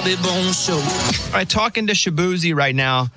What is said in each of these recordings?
Bobby Bones Show. All right, talking to Shaboozey right now.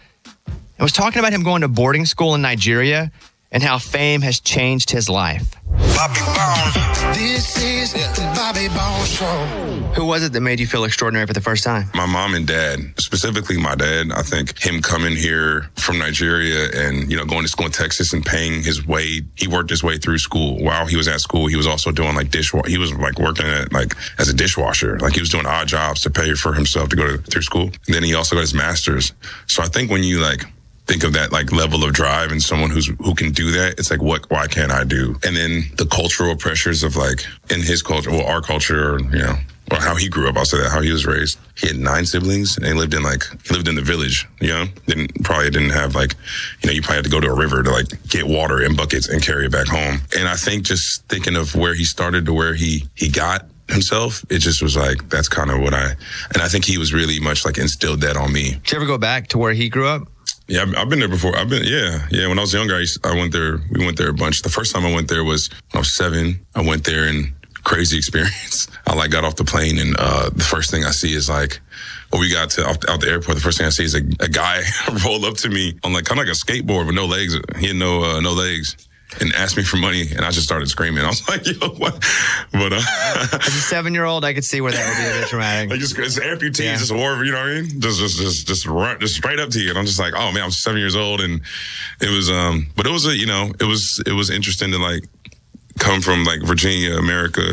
I was talking about him going to boarding school in Nigeria and how fame has changed his life. Bobby Bones. This is the Bobby Bones Show. Who was it that made you feel extraordinary for the first time? My mom and dad, specifically my dad. I think him coming here from Nigeria and, going to school in Texas and paying his way. He worked his way through school. While he was at school, he was also doing dishwasher. He was working at as a dishwasher. He was doing odd jobs to pay for himself to go through school. And then he also got his master's. So I think when you think of that level of drive and someone who can do that, it's why can't I do? And then the cultural pressures of in his culture, our culture, or how he grew up, I'll say that, how he was raised. He had 9 siblings and he lived in the village, probably didn't have you probably had to go to a river to get water in buckets and carry it back home. And I think just thinking of where he started to where he got himself, it just was that's kind of and I think he was really much instilled that on me. Did you ever go back to where he grew up? Yeah, I've been there before. Yeah. When I was younger, I went there. We went there a bunch. The first time I went there was when I was 7. I went there and crazy experience. I got off the plane and the first thing I see is when we got out the airport, the first thing I see is a guy roll up to me on kind of a skateboard with no legs. He had no legs. And asked me for money, and I just started screaming. I was like, yo, what? But as a 7-year-old, I could see where that would be a bit traumatic. It's amputees, just war, you know what I mean? Just run, just straight up to you. And I'm just like, oh man, I'm 7 years old, and it was, but it was it was interesting to come from Virginia, America,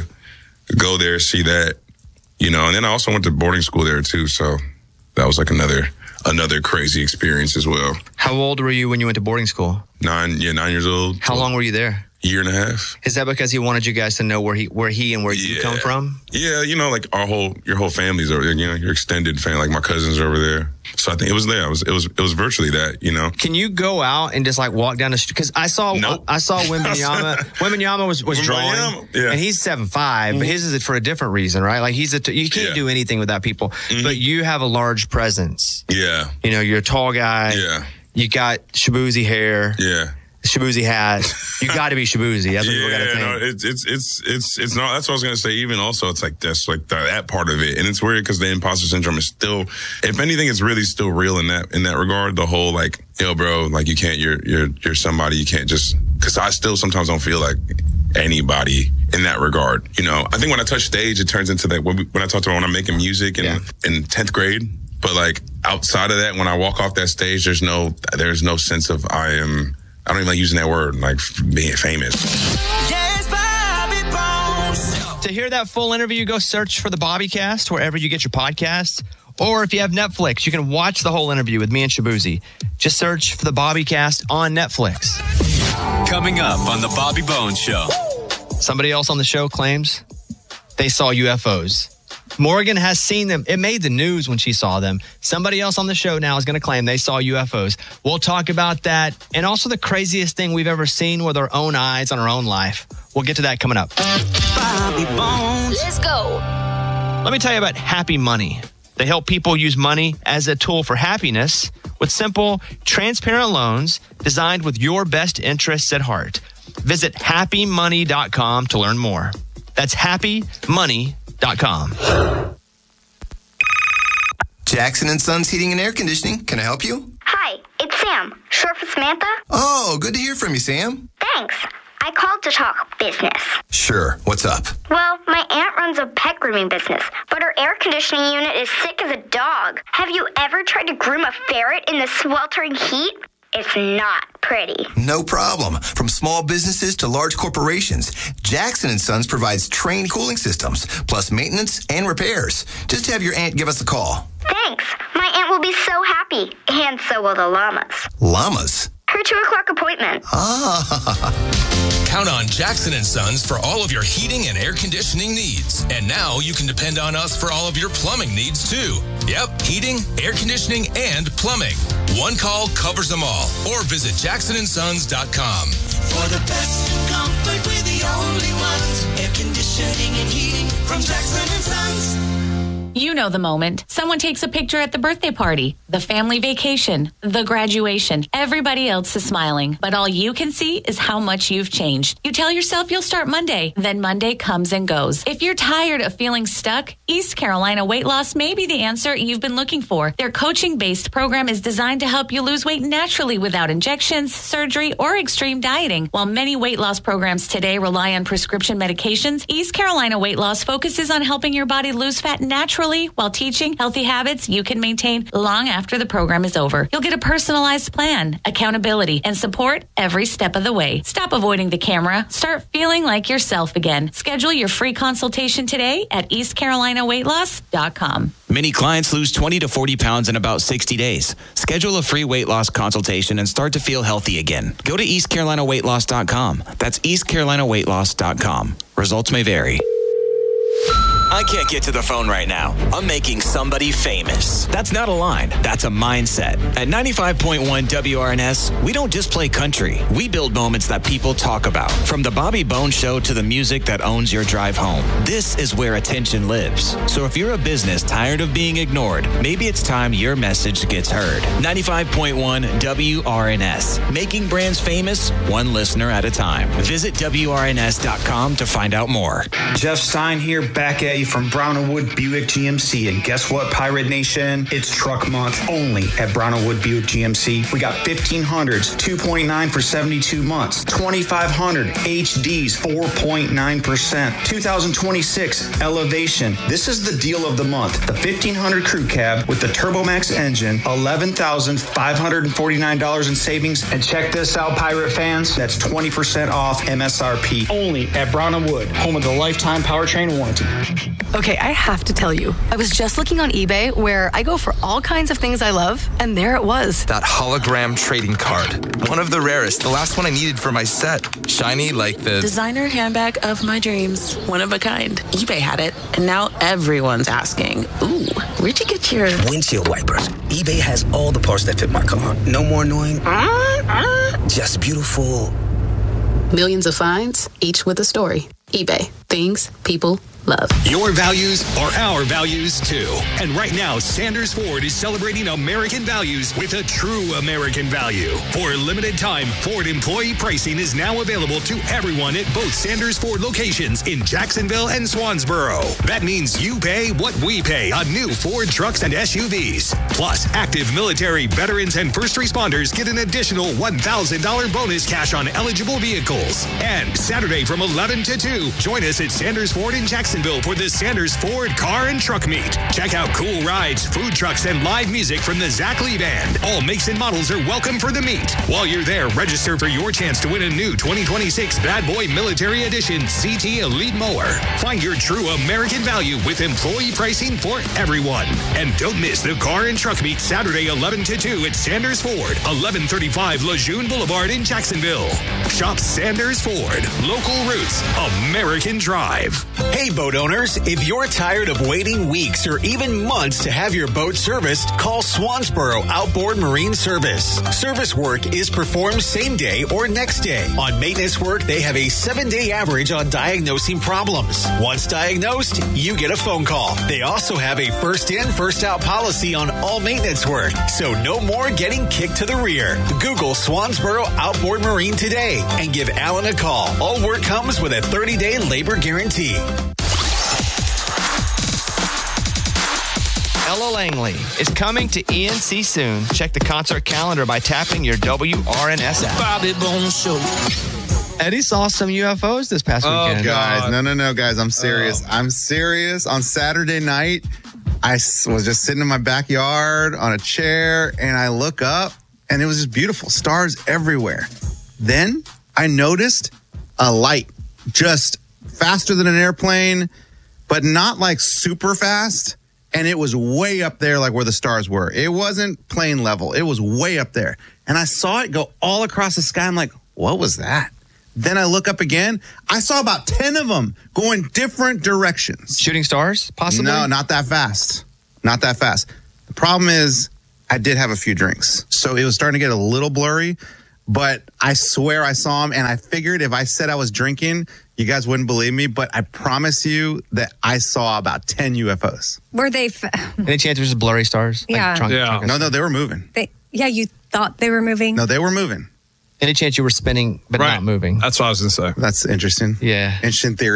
go there, see that, and then I also went to boarding school there too, so that was another crazy experience as well. How old were you when you went to boarding school? 9 years old. How long were you there? Year and a half. Is that because he wanted you guys to know where he and where you come from? Yeah, your whole family's over there, your extended family, my cousins are over there. So I think it was there. It was virtually that, Can you go out and just walk down the street? Because I saw Wembanyama. Wembanyama was drawing, and he's 7'5", but his is for a different reason, right? You can't do anything without people, but you have a large presence. Yeah. You're a tall guy. Yeah. You got Shaboozey hair. Yeah. Shaboozey hat. You got to be Shaboozey. That's what people got to think. No, it's not. That's what I was gonna say. Even also, it's that's that part of it, and it's weird because the imposter syndrome is still, if anything, it's really still real in that regard. The whole yo, bro, you can't. You're somebody. You can't just because I still sometimes don't feel like anybody in that regard. I think when I touch stage, it turns into that when I talk to when I'm making music in 10th grade. But outside of that, when I walk off that stage, there's no sense of I don't even like using that word, being famous. Yes, Bobby Bones. To hear that full interview, go search for the Bobbycast wherever you get your podcasts. Or if you have Netflix, you can watch the whole interview with me and Shaboozey. Just search for the Bobbycast on Netflix. Coming up on the Bobby Bones Show. Somebody else on the show claims they saw UFOs. Morgan has seen them. It made the news when she saw them. Somebody else on the show now is going to claim they saw UFOs. We'll talk about that and also the craziest thing we've ever seen with our own eyes on our own life. We'll get to that coming up. Bobby Bones. Let's go. Let me tell you about Happy Money. They help people use money as a tool for happiness with simple, transparent loans designed with your best interests at heart. Visit happymoney.com to learn more. That's happymoney.com. Jackson & Sons Heating and Air Conditioning. Can I help you? Hi, it's Sam. Short for Samantha? Oh, good to hear from you, Sam. Thanks. I called to talk business. Sure. What's up? Well, my aunt runs a pet grooming business, but her air conditioning unit is sick as a dog. Have you ever tried to groom a ferret in the sweltering heat? It's not pretty. No problem. From small businesses to large corporations, Jackson & Sons provides trained cooling systems, plus maintenance and repairs. Just have your aunt give us a call. Thanks. My aunt will be so happy, and so will the llamas. Llamas? Her 2:00 appointment. Count on Jackson & Sons for all of your heating and air conditioning needs. And now you can depend on us for all of your plumbing needs, too. Yep, heating, air conditioning, and plumbing. One call covers them all. Or visit jacksonsons.com. For the best comfort, we're the only ones. Air conditioning and heating from Jackson & Sons. You know the moment. Someone takes a picture at the birthday party. the family vacation, the graduation. Everybody else is smiling, but all you can see is how much you've changed. You tell yourself you'll start Monday, then Monday comes and goes. If you're tired of feeling stuck, East Carolina Weight Loss may be the answer you've been looking for. Their coaching-based program is designed to help you lose weight naturally without injections, surgery, or extreme dieting. While many weight loss programs today rely on prescription medications, East Carolina Weight Loss focuses on helping your body lose fat naturally while teaching healthy habits you can maintain long after the program is over. You'll get a personalized plan, accountability, and support every step of the way. Stop avoiding the camera. Start feeling like yourself again. Schedule your free consultation today at eastcarolinaweightloss.com. Many clients lose 20 to 40 pounds in about 60 days. Schedule a free weight loss consultation and start to feel healthy again. Go to eastcarolinaweightloss.com. That's eastcarolinaweightloss.com. Results may vary. I can't get to the phone right now. I'm making somebody famous. That's not a line. That's a mindset. At 95.1 WRNS, we don't just play country. We build moments that people talk about. From the Bobby Bones Show to the music that owns your drive home. This is where attention lives. So if you're a business tired of being ignored, maybe it's time your message gets heard. 95.1 WRNS. Making brands famous, one listener at a time. Visit WRNS.com to find out more. Jeff Stein here, back at you from Brown & Wood Buick GMC. And guess what, Pirate Nation? It's truck month only at Brown & Wood Buick GMC. We got 1500s, 2.9 for 72 months. 2500 HDs, 4.9%. 2026 Elevation. This is the deal of the month. The 1500 Crew Cab with the TurboMax engine, $11,549 in savings. And check this out, Pirate fans. That's 20% off MSRP. Only at Brown & Wood, home of the lifetime powertrain warranty. Okay, I have to tell you, I was just looking on eBay where I go for all kinds of things I love, and there it was. That hologram trading card. One of the rarest. The last one I needed for my set. Shiny like the designer handbag of my dreams. One of a kind. eBay had it, and now everyone's asking, ooh, where'd you get your windshield wipers? eBay has all the parts that fit my car. No more annoying. Just beautiful. Millions of finds, each with a story. eBay. Things people love. Your values are our values too. And right now, Sanders Ford is celebrating American values with a true American value. For a limited time, Ford employee pricing is now available to everyone at both Sanders Ford locations in Jacksonville and Swansboro. That means you pay what we pay on new Ford trucks and SUVs. Plus, active military, veterans, and first responders get an additional $1,000 bonus cash on eligible vehicles. And Saturday from 11 to 2, join us at Sanders Ford in Jacksonville for the Sanders Ford Car and Truck Meet. Check out cool rides, food trucks, and live music from the Zach Lee Band. All makes and models are welcome for the meet. While you're there, register for your chance to win a new 2026 Bad Boy Military Edition CT Elite Mower. Find your true American value with employee pricing for everyone. And don't miss the Car and Truck Meet Saturday 11 to 2 at Sanders Ford, 1135 Lejeune Boulevard in Jacksonville. Shop Sanders Ford. Local roots, American drive. Hey, boat owners, if you're tired of waiting weeks or even months to have your boat serviced, call Swansboro Outboard Marine Service. Service work is performed same day or next day. On maintenance work, they have a 7-day average on diagnosing problems. Once diagnosed, you get a phone call. They also have a first in, first out policy on all maintenance work, so no more getting kicked to the rear. Google Swansboro Outboard Marine today and give Alan a call. All work comes with a 30-day labor guarantee. Ella Langley is coming to ENC soon. Check the concert calendar by tapping your WRNS app. Bobby Bones Show. Eddie saw some UFOs this past weekend. Oh, guys. No, guys. I'm serious. I'm serious. On Saturday night, I was just sitting in my backyard on a chair, and I look up, and it was just beautiful. Stars everywhere. Then I noticed a light just faster than an airplane, but not like super fast. And it was way up there, like where the stars were. It wasn't plane level. It was way up there. And I saw it go all across the sky. I'm like, what was that? Then I look up again. I saw about 10 of them going different directions. Shooting stars, possibly? No, not that fast. Not that fast. The problem is I did have a few drinks. So it was starting to get a little blurry. But I swear I saw them. And I figured if I said I was drinking, You guys wouldn't believe me, but I promise you that I saw about 10 UFOs. Were they? Any chance there's blurry stars? Yeah. No, they were moving. You thought they were moving? No, they were moving. Any chance you were spinning but not moving? That's what I was going to say. That's interesting. Yeah. Interesting theory.